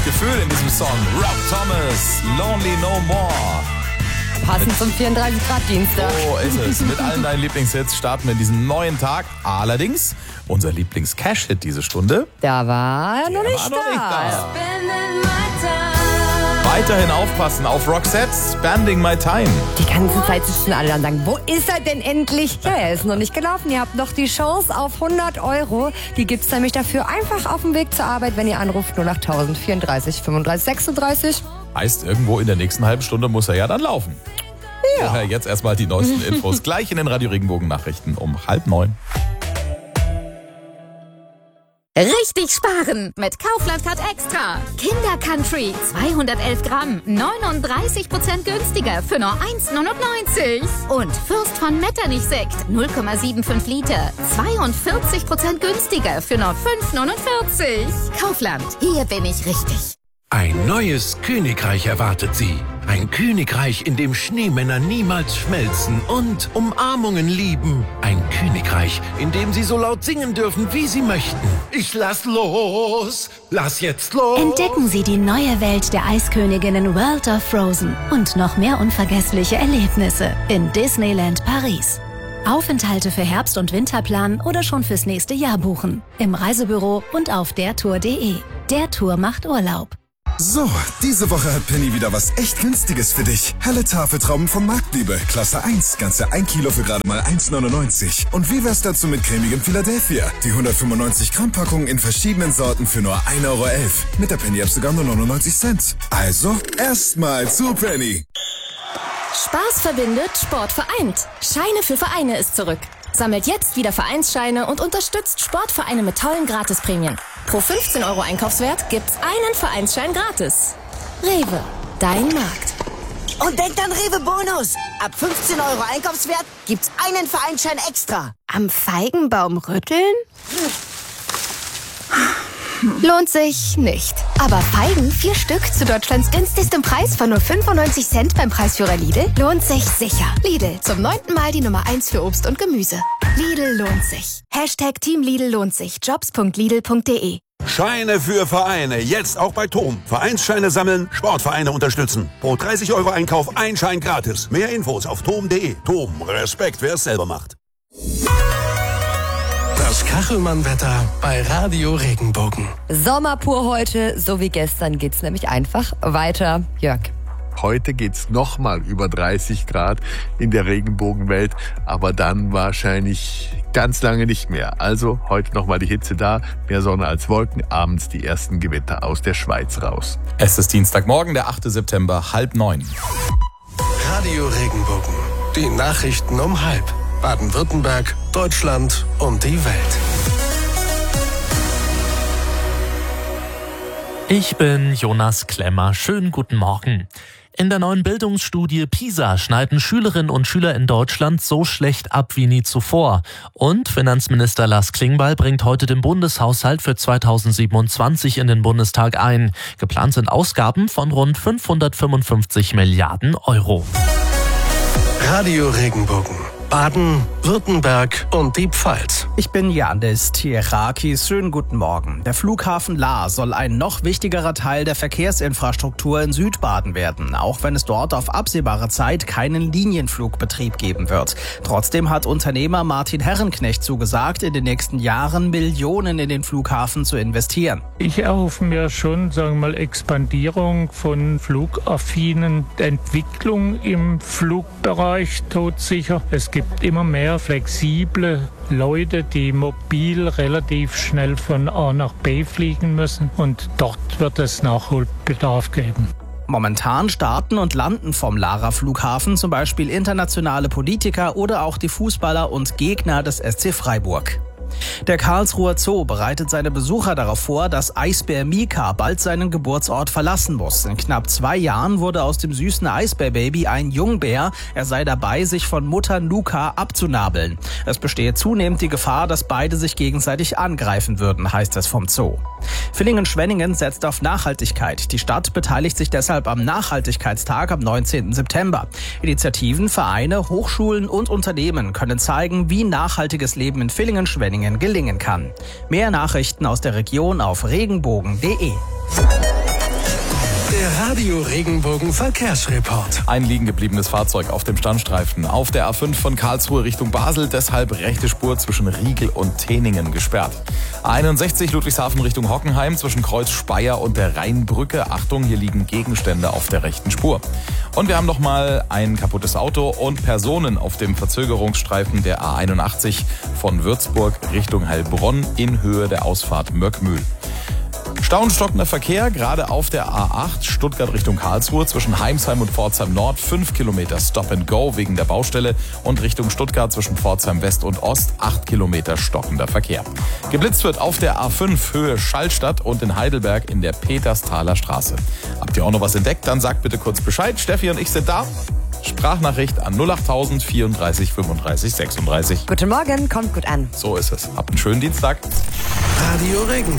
Gefühl in diesem Song. Rob Thomas, Lonely No More. Passend zum 34 Grad Dienstag. So ist es. Mit allen deinen Lieblingshits starten wir in diesen neuen Tag. Allerdings, unser Lieblings-Cash-Hit diese Stunde. Da war er noch nicht da. Weiterhin aufpassen auf Roxette, Spending My Time. Die ganze Zeit sitzen alle und sagen, wo ist er denn endlich? Ja, er ist noch nicht gelaufen. Ihr habt noch die Shows auf 100 €. Die gibt's nämlich dafür einfach auf dem Weg zur Arbeit, wenn ihr anruft 08000 34 35 36. Heißt, irgendwo in der nächsten halben Stunde muss er ja dann laufen. Ja. Vorher jetzt erstmal die neuesten Infos. Gleich in den Radio Regenbogen Nachrichten um 8:30. Richtig sparen mit Kaufland Card Extra. Kinder Country 211 Gramm, 39% günstiger für nur 1,99. Und Fürst von Metternich Sekt 0,75 Liter, 42% günstiger für nur 5,49. Kaufland, hier bin ich richtig. Ein neues Königreich erwartet Sie. Ein Königreich, in dem Schneemänner niemals schmelzen und Umarmungen lieben. Ein Königreich, in dem Sie so laut singen dürfen, wie Sie möchten. Ich lass los! Lass jetzt los! Entdecken Sie die neue Welt der Eisköniginnen World of Frozen und noch mehr unvergessliche Erlebnisse in Disneyland Paris. Aufenthalte für Herbst- und Winterplan oder schon fürs nächste Jahr buchen. Im Reisebüro und auf dertour.de. Der Tour macht Urlaub. So, diese Woche hat Penny wieder was echt Günstiges für dich. Helle Tafeltrauben von Marktliebe, Klasse 1, ganze 1 Kilo für gerade mal 1,99. Und wie wär's dazu mit cremigem Philadelphia? Die 195 Gramm Packung in verschiedenen Sorten für nur 1,11 €. Mit der Penny-App sogar nur 99 Cent. Also, erstmal zu Penny. Spaß verbindet, Sport vereint. Scheine für Vereine ist zurück. Sammelt jetzt wieder Vereinsscheine und unterstützt Sportvereine mit tollen Gratisprämien. Pro 15 € Einkaufswert gibt's einen Vereinsschein gratis. Rewe, dein Markt. Und denkt an Rewe Bonus. Ab 15 € Einkaufswert gibt's einen Vereinsschein extra. Am Feigenbaum rütteln? Lohnt sich nicht. Aber Feigen 4 Stück zu Deutschlands günstigstem Preis von nur 95 Cent beim Preisführer Lidl lohnt sich sicher. Lidl, zum 9. Mal die Nummer 1 für Obst und Gemüse. Lidl lohnt sich. #Team Lidl lohnt sich. Jobs.lidl.de. Scheine für Vereine, jetzt auch bei TOM. Vereinsscheine sammeln, Sportvereine unterstützen. Pro 30 € Einkauf ein Schein gratis. Mehr Infos auf tom.de. TOM, Respekt, wer es selber macht. Das Kachelmann-Wetter bei Radio Regenbogen. Sommer pur heute, so wie gestern geht's nämlich einfach weiter. Jörg. Heute geht's nochmal über 30 Grad in der Regenbogenwelt, aber dann wahrscheinlich ganz lange nicht mehr. Also heute nochmal die Hitze da, mehr Sonne als Wolken, abends die ersten Gewitter aus der Schweiz raus. Es ist Dienstagmorgen, der 8. September, 8:30. Radio Regenbogen. Die Nachrichten um 12:30. Baden-Württemberg, Deutschland und die Welt. Ich bin Jonas Klemmer. Schönen guten Morgen. In der neuen Bildungsstudie PISA schneiden Schülerinnen und Schüler in Deutschland so schlecht ab wie nie zuvor. Und Finanzminister Lars Klingbeil bringt heute den Bundeshaushalt für 2027 in den Bundestag ein. Geplant sind Ausgaben von rund 555 Milliarden €. Radio Regenbogen. Baden, Württemberg und die Pfalz. Ich bin Janis Tierakis. Schönen guten Morgen. Der Flughafen Lahr soll ein noch wichtigerer Teil der Verkehrsinfrastruktur in Südbaden werden, auch wenn es dort auf absehbare Zeit keinen Linienflugbetrieb geben wird. Trotzdem hat Unternehmer Martin Herrenknecht zugesagt, in den nächsten Jahren Millionen in den Flughafen zu investieren. Ich erhoffe mir schon, sagen wir mal, Expandierung von flugaffinen Entwicklung im Flugbereich todsicher. Es gibt immer mehr flexible Leute, die mobil relativ schnell von A nach B fliegen müssen, und dort wird es Nachholbedarf geben. Momentan starten und landen vom Lahrer Flughafen zum Beispiel internationale Politiker oder auch die Fußballer und Gegner des SC Freiburg. Der Karlsruher Zoo bereitet seine Besucher darauf vor, dass Eisbär Mika bald seinen Geburtsort verlassen muss. In knapp 2 Jahren wurde aus dem süßen Eisbärbaby ein Jungbär. Er sei dabei, sich von Mutter Nuka abzunabeln. Es bestehe zunehmend die Gefahr, dass beide sich gegenseitig angreifen würden, heißt es vom Zoo. Villingen-Schwenningen setzt auf Nachhaltigkeit. Die Stadt beteiligt sich deshalb am Nachhaltigkeitstag am 19. September. Initiativen, Vereine, Hochschulen und Unternehmen können zeigen, wie nachhaltiges Leben in Villingen-Schwenningen gelingen kann. Mehr Nachrichten aus der Region auf regenbogen.de. Radio Regenbogen Verkehrsreport. Ein liegen gebliebenes Fahrzeug auf dem Standstreifen auf der A5 von Karlsruhe Richtung Basel, deshalb rechte Spur zwischen Riegel und Teningen gesperrt. A61 Ludwigshafen Richtung Hockenheim zwischen Kreuz Speyer und der Rheinbrücke. Achtung, hier liegen Gegenstände auf der rechten Spur. Und wir haben nochmal ein kaputtes Auto und Personen auf dem Verzögerungsstreifen der A81 von Würzburg Richtung Heilbronn in Höhe der Ausfahrt Möckmühl. Stauenstockender Verkehr, gerade auf der A8 Stuttgart Richtung Karlsruhe zwischen Heimsheim und Pforzheim Nord, 5 Kilometer Stop and Go wegen der Baustelle und Richtung Stuttgart zwischen Pforzheim West und Ost, 8 Kilometer stockender Verkehr. Geblitzt wird auf der A5 Höhe Schallstadt und in Heidelberg in der Petersthaler Straße. Habt ihr auch noch was entdeckt? Dann sagt bitte kurz Bescheid. Steffi und ich sind da. Sprachnachricht an 08000 34 35 36. Guten Morgen, kommt gut an. So ist es. Habt einen schönen Dienstag. Radio Regenbogen.